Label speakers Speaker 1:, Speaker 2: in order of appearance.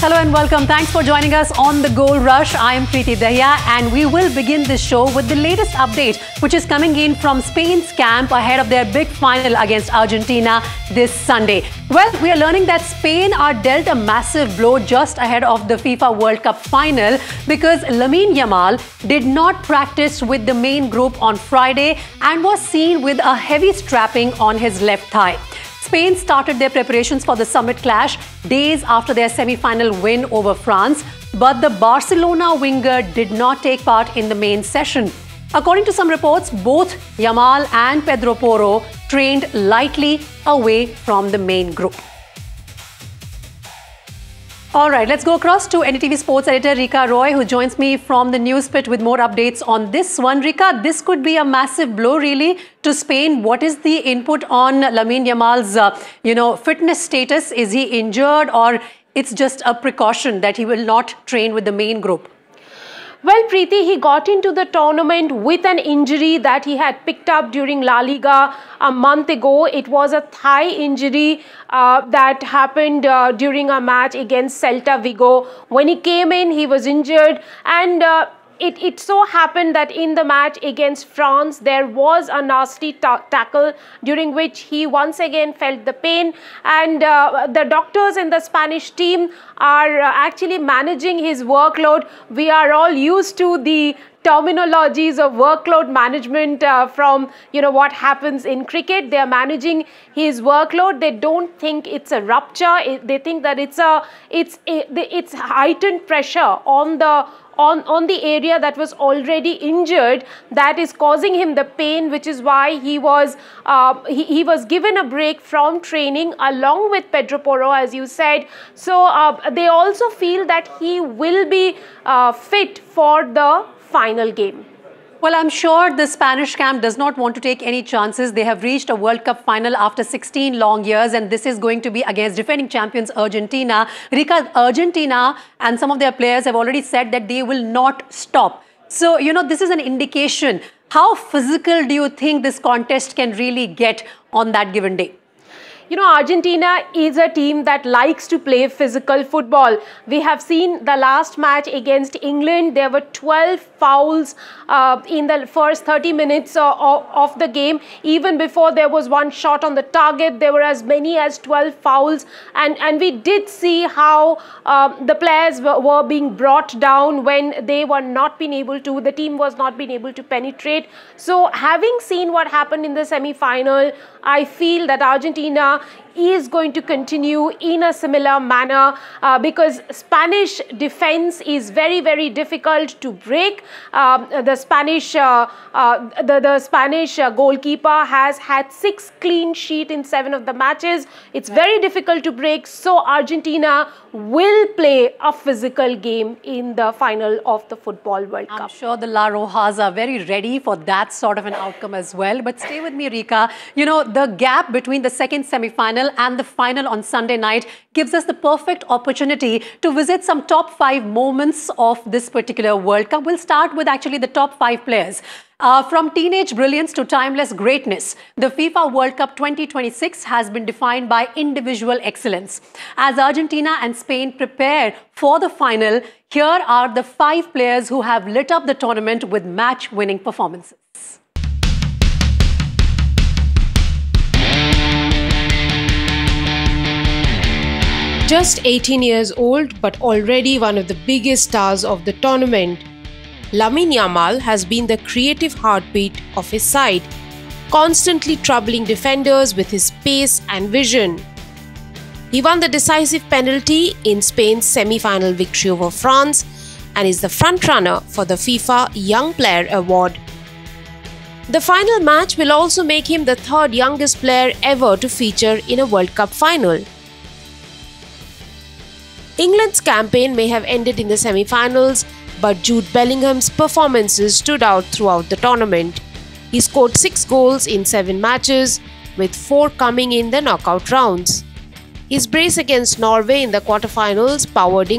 Speaker 1: Hello and welcome. Thanks for joining us on The Goal Rush. I am Preeti Dahiya and we will begin this show with the latest update which is coming in from Spain's camp ahead of their big final against Argentina this Sunday. Well, we are learning that Spain are dealt a massive blow just ahead of the FIFA World Cup final because Lamine Yamal did not practice with the main group on Friday and was seen with a heavy strapping on his left thigh. Spain started their preparations for the summit clash days after their semi-final win over France, but the Barcelona winger did not take part in the main session. According to some reports, both Yamal and Pedro Porro trained lightly away from the main group. All right, let's go across to NDTV Sports editor Rika Roy, who joins me from the news pit with more updates on this one. Rika, this could be a massive blow, really, to Spain. What is the input on Lamine Yamal's, fitness status? Is he injured, or it's just a precaution that he will not train with the main group?
Speaker 2: Well, Preeti, he got into the tournament with an injury that he had picked up during La Liga a month ago. It was a thigh injury that happened during a match against Celta Vigo. When he came in, he was injured, and it so happened that in the match against France, there was a nasty tackle during which he once again felt the pain, and the doctors in the Spanish team are actually managing his workload. We are all used to the terminologies of workload management from what happens in cricket. They are managing his workload. They don't think it's a rupture. They think that it's heightened pressure on the area that was already injured that is causing him the pain, which is why he was given a break from training along with Pedro Porro, as you said. So they also feel that he will be fit for the final game.
Speaker 1: Well, I'm sure the Spanish camp does not want to take any chances. They have reached a World Cup final after 16 long years, and this is going to be against defending champions Argentina. Rika, Argentina and some of their players have already said that they will not stop. So, this is an indication. How physical do you think this contest can really get on that given day?
Speaker 2: Argentina is a team that likes to play physical football. We have seen the last match against England. There were 12 fouls in the first 30 minutes of the game. Even before there was one shot on the target, there were as many as 12 fouls. And we did see how the players were being brought down when they were not being able to, the team was not being able to penetrate. So having seen what happened in the semi-final, I feel that Argentina is going to continue in a similar manner because Spanish defense is very, very difficult to break. The Spanish goalkeeper has had 6 clean sheets in 7 of the matches. It's very difficult to break. So Argentina will play a physical game in the final of the Football World Cup.
Speaker 1: I'm sure the La Rojas are very ready for that sort of an outcome as well. But stay with me, Rika. The gap between the second semi-final and the final on Sunday night gives us the perfect opportunity to visit some top 5 moments of this particular World Cup. We'll start with actually the top 5 players. From teenage brilliance to timeless greatness, the FIFA World Cup 2026 has been defined by individual excellence. As Argentina and Spain prepare for the final, here are the 5 players who have lit up the tournament with match-winning performances.
Speaker 2: Just 18 years old, but already one of the biggest stars of the tournament, Lamine Yamal has been the creative heartbeat of his side, constantly troubling defenders with his pace and vision. He won the decisive penalty in Spain's semi-final victory over France and is the frontrunner for the FIFA Young Player Award. The final match will also make him the 3rd youngest player ever to feature in a World Cup final. England's campaign may have ended in the semi-finals, but Jude Bellingham's performances stood out throughout the tournament. He scored 6 goals in 7 matches, with 4 coming in the knockout rounds. His brace against Norway in the quarterfinals powered